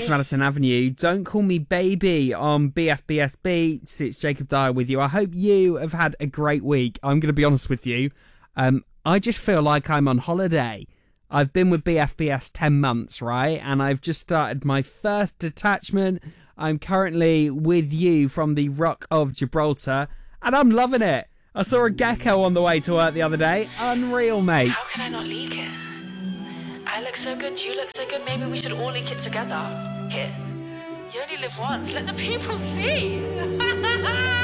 Madison Avenue. Don't call me baby on BFBS Beats. It's Jacob Dyer with you. I hope you have had a great week. I'm going to be honest with you. I just feel like I'm on holiday. I've been with BFBS 10 months, right? And I've just started my first detachment. I'm currently with you from the Rock of Gibraltar, and I'm loving it. I saw a gecko on the way to work the other day. Unreal, mate. How could I not leak it? I look so good, you look so good, maybe we should all leak it together. Here, you only live once, let the people see.